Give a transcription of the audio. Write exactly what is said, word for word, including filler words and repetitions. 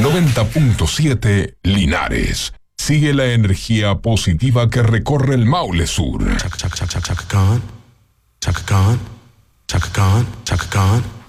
noventa punto siete Linares. Sigue la energía positiva que recorre el Maule Sur. Chaka Chaka Chaka Chaka Khan, Chaka Khan, Chaka Khan, Chaka Khan.